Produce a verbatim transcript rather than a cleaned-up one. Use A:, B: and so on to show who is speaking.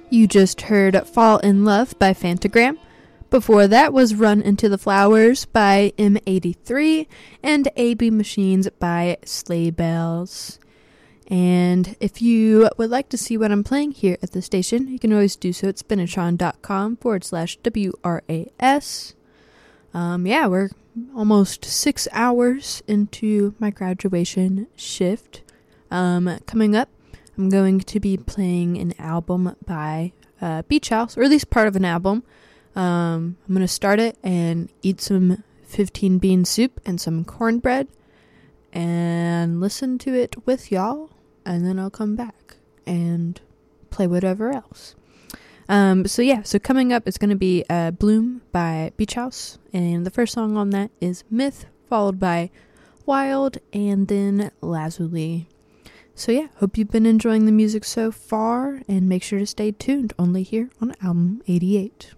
A: You just heard Fall in Love by Fantagram. Before that was Run Into the Flowers by M eighty-three and A B Machines by Sleigh Bells. And if you would like to see what I'm playing here at the station, you can always do so at spinatron.com forward slash WRAS. Um, yeah, we're almost six hours into my graduation shift. Um, coming up, I'm going to be playing an album by uh, Beach House, or at least part of an album. Um, I'm going to start it and eat some fifteen bean soup and some cornbread and listen to it with y'all, and then I'll come back and play whatever else. Um, so yeah, so coming up is going to be uh, Bloom by Beach House, and the first song on that is Myth, followed by Wild, and then Lazuli. So yeah, hope you've been enjoying the music so far, and make sure to stay tuned only here on Album eighty-eight.